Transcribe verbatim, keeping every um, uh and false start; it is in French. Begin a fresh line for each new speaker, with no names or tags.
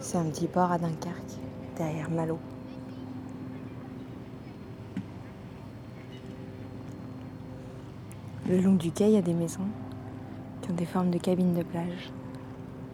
C'est un petit port à Dunkerque, derrière Malo. Le long du quai, il y a des maisons qui ont des formes de cabines de plage.